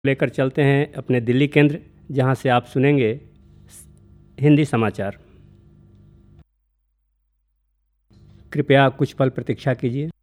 लेकर चलते हैं अपने दिल्ली केंद्र, जहां से आप सुनेंगे हिंदी समाचार। कृपया कुछ पल प्रतीक्षा कीजिए।